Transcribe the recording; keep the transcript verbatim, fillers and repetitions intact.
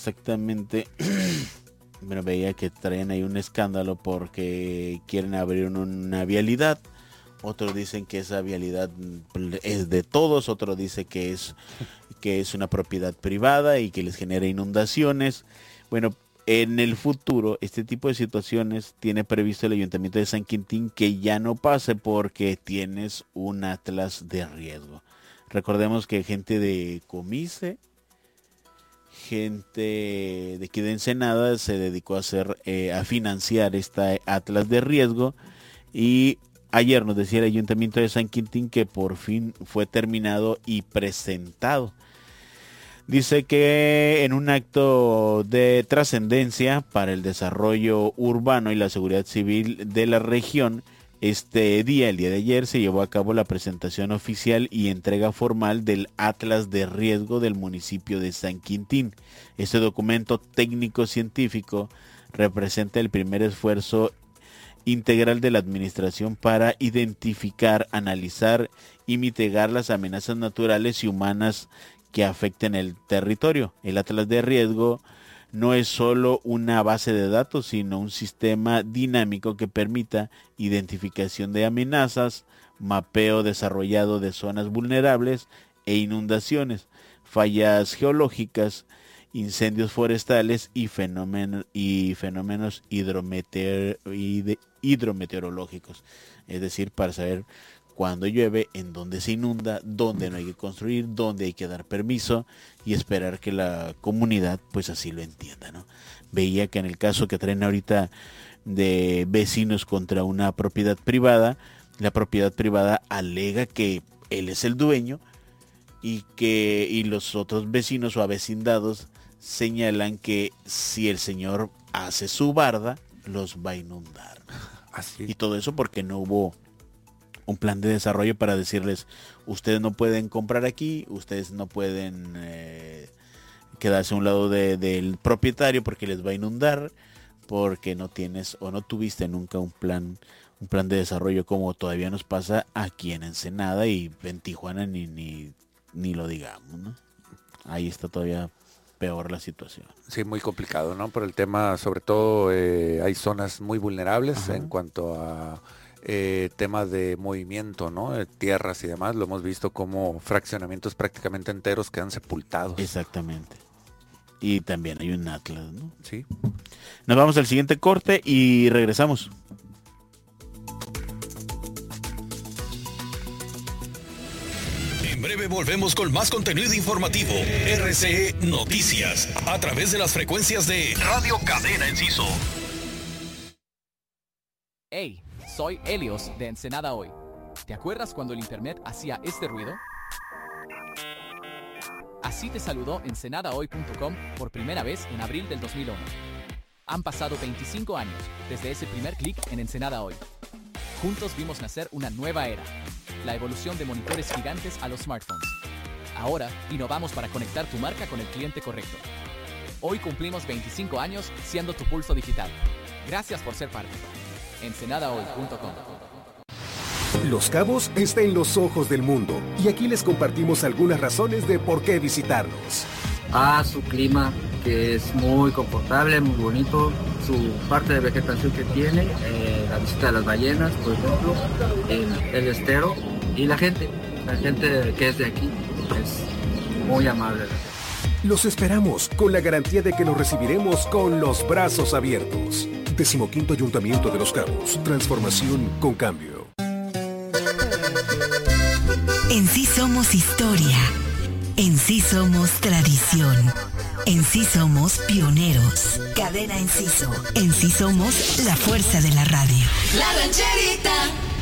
exactamente. Bueno, veía que traían ahí un escándalo porque quieren abrir una vialidad. Otros dicen que esa vialidad es de todos, otro dice que es, que es una propiedad privada y que les genera inundaciones. Bueno, en el futuro, este tipo de situaciones tiene previsto el Ayuntamiento de San Quintín que ya no pase porque tienes un atlas de riesgo. Recordemos que gente de Comice, gente de aquí de Ensenada se dedicó a hacer, eh, a financiar esta atlas de riesgo, y ayer nos decía el Ayuntamiento de San Quintín que por fin fue terminado y presentado. Dice que en un acto de trascendencia para el desarrollo urbano y la seguridad civil de la región, este día, el día de ayer, se llevó a cabo la presentación oficial y entrega formal del Atlas de Riesgo del municipio de San Quintín. Este documento técnico-científico representa el primer esfuerzo integral de la administración para identificar, analizar y mitigar las amenazas naturales y humanas que afecten el territorio. El Atlas de Riesgo no es solo una base de datos, sino un sistema dinámico que permita identificación de amenazas, mapeo desarrollado de zonas vulnerables e inundaciones, fallas geológicas, incendios forestales y fenómenos, y fenómenos hidrometeor, hidrometeorológicos. Es decir, para saber cuándo llueve, en dónde se inunda, dónde no hay que construir, dónde hay que dar permiso y esperar que la comunidad pues así lo entienda, ¿no? Veía que en el caso que traen ahorita de vecinos contra una propiedad privada, la propiedad privada alega que él es el dueño y que y los otros vecinos o avecindados señalan que si el señor hace su barda, los va a inundar. Así. Y todo eso porque no hubo un plan de desarrollo para decirles, ustedes no pueden comprar aquí, ustedes no pueden eh, quedarse a un lado de, del propietario porque les va a inundar, porque no tienes o no tuviste nunca un plan un plan de desarrollo, como todavía nos pasa aquí en Ensenada, y en Tijuana ni ni, ni lo digamos, ¿no? Ahí está todavía peor la situación. Sí, muy complicado, ¿no? Por el tema, sobre todo, eh, hay zonas muy vulnerables. Ajá. En cuanto a eh, temas de movimiento, ¿no? Eh, tierras y demás, lo hemos visto como fraccionamientos prácticamente enteros quedan sepultados. Exactamente. Y también hay un atlas, ¿no? Sí. Nos vamos al siguiente corte y regresamos. En breve volvemos con más contenido informativo. R C E Noticias, a través de las frecuencias de Radio Cadena Enciso. Hey, soy Helios de Ensenada Hoy. ¿Te acuerdas cuando el internet hacía este ruido? Así te saludó ensenada hoy punto com por primera vez en abril del dos mil uno. Han pasado veinticinco años desde ese primer clic en Ensenada Hoy. Juntos vimos nacer una nueva era, la evolución de monitores gigantes a los smartphones. Ahora innovamos para conectar tu marca con el cliente correcto. Hoy cumplimos veinticinco años siendo tu pulso digital. Gracias por ser parte. ensenada hoy punto com. Los Cabos está en los ojos del mundo y aquí les compartimos algunas razones de por qué visitarnos. Ah, su clima, que es muy confortable, muy bonito, su parte de vegetación que tiene, eh, la visita de las ballenas, por ejemplo, el, el estero y la gente, la gente que es de aquí es muy amable. Los esperamos con la garantía de que los recibiremos con los brazos abiertos. Decimoquinto Ayuntamiento de Los Cabos, transformación con cambio. En sí somos historia, en sí somos tradición, en sí somos pioneros. Cadena Enciso, en sí somos la fuerza de la radio. La Rancherita.